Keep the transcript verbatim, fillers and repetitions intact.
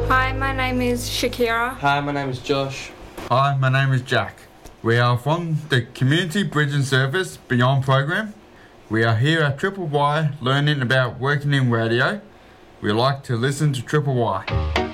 Hi, my name is Shakira. Hi, my name is Josh. Hi, my name is Jack. We are from the Community Bridging Service Beyond program. We are here at Triple Y learning about working in radio. We like to listen to Triple Y.